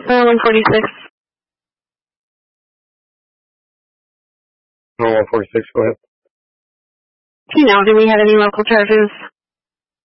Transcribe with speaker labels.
Speaker 1: 146.
Speaker 2: No, 146, go ahead.
Speaker 1: Do you know, do we have any local charges